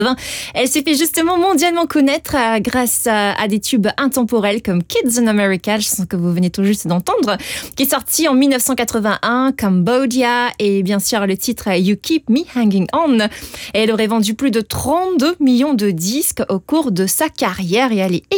Elle s'est fait justement mondialement connaître grâce à des tubes intemporels comme Kids in America, chanson que vous venez tout juste d'entendre, qui est sortie en 1981, Cambodia et bien sûr le titre You Keep Me Hanging On. Et elle aurait vendu plus de 32 millions de disques au cours de sa carrière et elle est